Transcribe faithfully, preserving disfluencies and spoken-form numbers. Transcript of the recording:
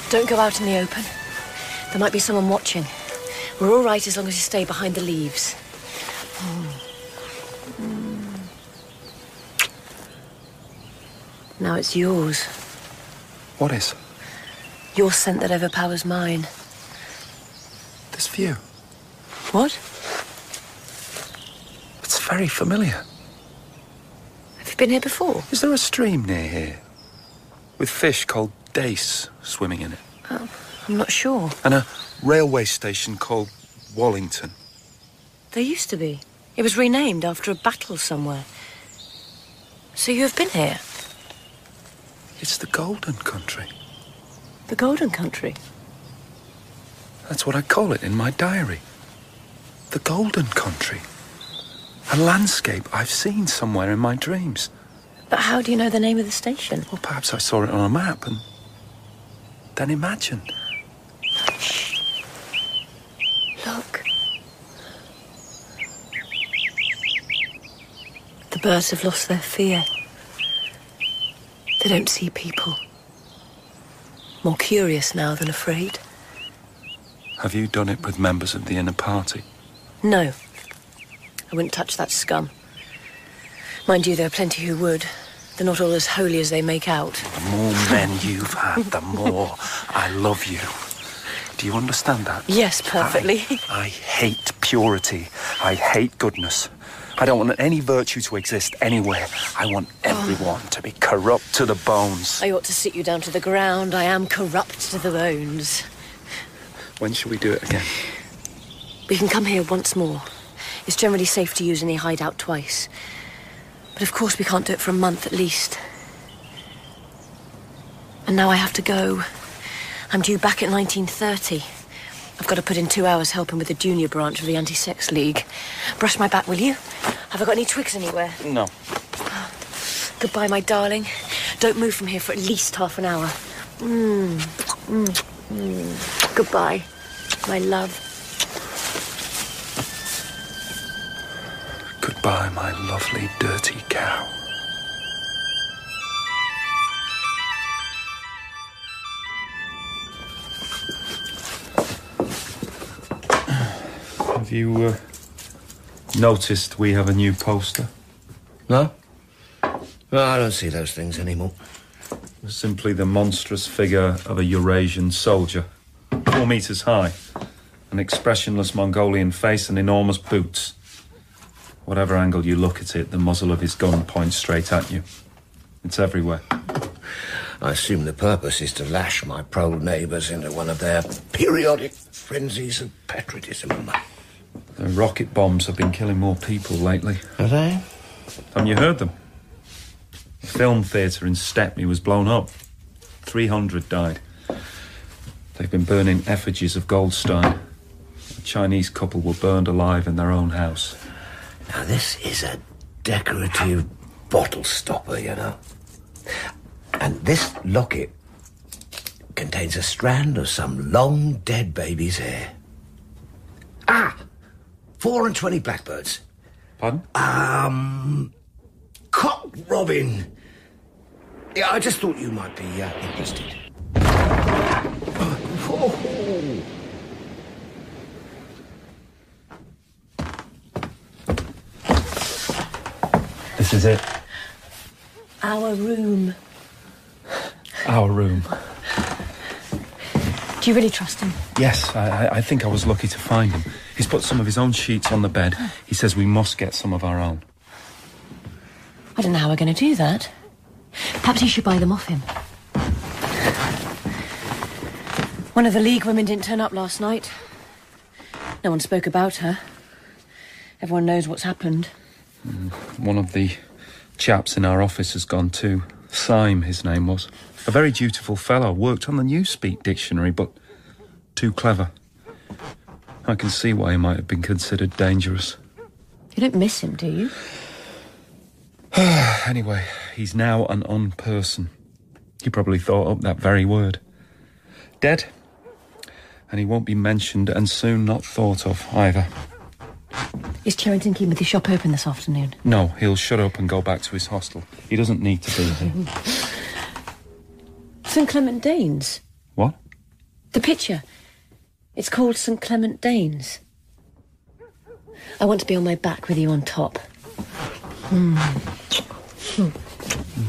Don't go out in the open. There might be someone watching. We're all right as long as you stay behind the leaves. Mm. Mm. Now it's yours. What is? Your scent that overpowers mine. This view. What? It's very familiar. Have you been here before? Is there a stream near here? With fish called dace swimming in it? Oh, I'm not sure. And a railway station called Wallington. There used to be. It was renamed after a battle somewhere. So you have been here? It's the Golden Country. The Golden Country? That's what I call it in my diary. The Golden Country. A landscape I've seen somewhere in my dreams. But how do you know the name of the station? Well, perhaps I saw it on a map and then imagined. Shh. Look. The birds have lost their fear. They don't see people. More curious now than afraid. Have you done it with members of the inner party? No. I wouldn't touch that scum. Mind you, there are plenty who would. They're not all as holy as they make out. The more men you've had, the more I love you. Do you understand that? Yes, perfectly. I, I hate purity. I hate goodness. I don't want any virtue to exist anywhere. I want everyone oh. to be corrupt to the bones. I ought to sit you down to the ground. I am corrupt to the bones. When shall we do it again? We can come here once more. It's generally safe to use any hideout twice. But of course we can't do it for a month at least. And now I have to go. I'm due back at nineteen thirty. I've got to put in two hours helping with the junior branch of the Anti-Sex League. Brush my back, will you? Have I got any twigs anywhere? No. Goodbye, my darling. Don't move from here for at least half an hour. Mm. Mm. Mm. Goodbye, my love. Goodbye, my lovely dirty cow. Have you uh, noticed we have a new poster? No? Well, I don't see those things anymore. Simply the monstrous figure of a Eurasian soldier. Four metres high. An expressionless Mongolian face and enormous boots. Whatever angle you look at it, the muzzle of his gun points straight at you. It's everywhere. I assume the purpose is to lash my prole neighbours into one of their periodic frenzies of patriotism. The rocket bombs have been killing more people lately. Have they? Haven't you heard them? The film theatre in Stepney was blown up. three hundred died. They've been burning effigies of Goldstein. A Chinese couple were burned alive in their own house. Now, this is a decorative bottle stopper, you know. And this locket contains a strand of some long-dead baby's hair. Ah! Four and twenty blackbirds. Pardon? Um... Cock robin. Yeah, I just thought you might be uh, interested. Oh. This is it. Our room. Our room. Do you really trust him? Yes, I, I think I was lucky to find him. He's put some of his own sheets on the bed. He says we must get some of our own. I don't know how we're going to do that. Perhaps you should buy them off him. One of the League women didn't turn up last night. No one spoke about her. Everyone knows what's happened. Mm, one of the chaps in our office has gone too. Syme, his name was. A very dutiful fellow, worked on the Newspeak dictionary, but too clever. I can see why he might have been considered dangerous. You don't miss him, do you? Anyway, he's now an unperson. He probably thought up that very word. Dead. And he won't be mentioned and soon not thought of either. Is Cherrington keen with his shop open this afternoon? No, he'll shut up and go back to his hostel. He doesn't need to be here. Saint Clement Danes? What? The picture. It's called Saint Clement Danes. I want to be on my back with you on top. Mm.